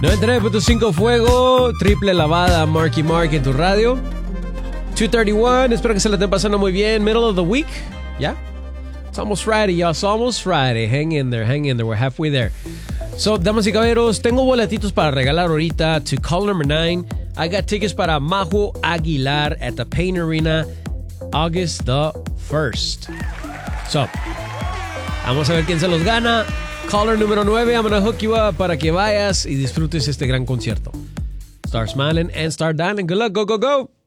99.5 Fuego, triple lavada Marky Mark en tu radio. 2:31, espero que se la estén pasando muy bien. Middle of the week, ¿ya? It's almost Friday, y'all. It's almost Friday. Hang in there. We're halfway there. So, damas y caballeros, tengo boletitos para regalar ahorita to call number 9. I got tickets para Majo Aguilar at the Pain Arena, August the 1st. So, vamos a ver quién se los gana. Caller número 9, I'm gonna hook you up para que vayas y disfrutes este gran concierto. Start smiling and start dialing. Good luck, go, go, go.